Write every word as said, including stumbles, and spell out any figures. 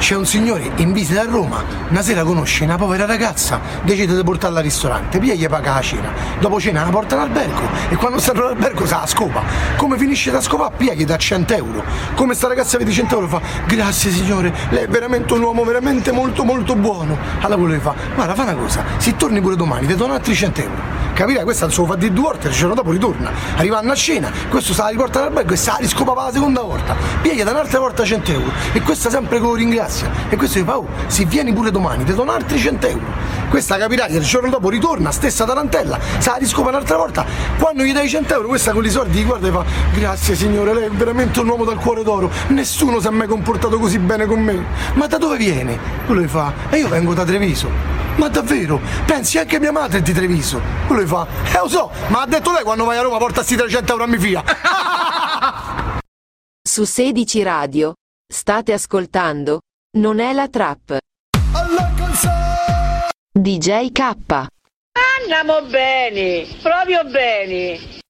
c'è un signore in visita a Roma, una sera conosce una povera ragazza, decide di portarla al ristorante, pia gli paga la cena, dopo cena la porta all'albergo e quando sta all'albergo sa la scopa. Come finisce da scopare, pia gli dà cento euro. Come sta ragazza vede cento euro fa: grazie signore, lei è veramente un uomo veramente molto molto buono. Allora quello gli fa: guarda, fa una cosa, se torni pure domani ti dono altri cento euro. Capirai, questa non se lo fa di due volte, il giorno dopo ritorna, arrivano a cena, questo se la riporta all'albergo e se la riscopava la seconda volta, piglia da un'altra volta cento euro e questa sempre che lo ringrazia e questo gli fa: oh, se vieni pure domani ti dono altri cento euro. Questa capirai, il giorno dopo ritorna, stessa tarantella, se la riscopa un'altra volta, quando gli dai cento euro questa con i soldi gli guarda e fa: grazie signore, lei è veramente un uomo dal cuore d'oro, nessuno si è mai comportato così bene con me. Ma da dove viene? Quello gli fa: e io vengo da Treviso. Ma davvero? Pensi anche mia madre è di Treviso? Quello gli fa: eh lo so, ma ha detto lei quando vai a Roma porta sti trecento euro a mia figlia. Su sedici Radio state ascoltando Non è la trap. D J K. Andiamo bene, proprio bene.